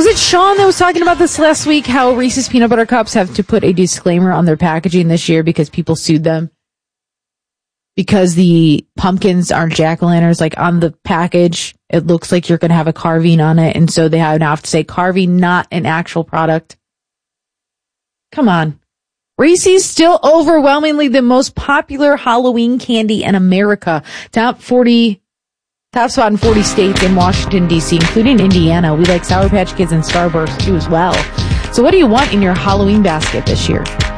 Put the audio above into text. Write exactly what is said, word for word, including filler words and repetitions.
it Sean that was talking about this last week, how Reese's Peanut Butter Cups have to put a disclaimer on their packaging this year because people sued them? Because the pumpkins aren't jack-o'-lanterns, like on the package, it looks like you're going to have a carving on it, and so they have now have to say carving, not an actual product. Come on. Reese's still overwhelmingly the most popular Halloween candy in America. Top forty, top spot in forty states in Washington, D C, including Indiana. We like Sour Patch Kids and Starburst too as well. So what do you want in your Halloween basket this year?